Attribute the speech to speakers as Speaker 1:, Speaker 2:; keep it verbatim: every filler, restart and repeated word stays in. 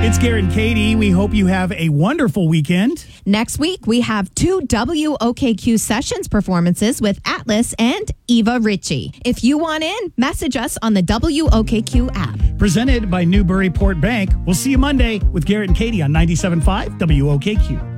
Speaker 1: It's Garrett and Katie. We hope you have a wonderful weekend.
Speaker 2: Next week, we have two W O K Q Sessions performances with Atlas and Eva Ritchie. If you want in, message us on the W O K Q app.
Speaker 1: Presented by Newburyport Bank. We'll see you Monday with Garrett and Katie on ninety-seven point five W O K Q.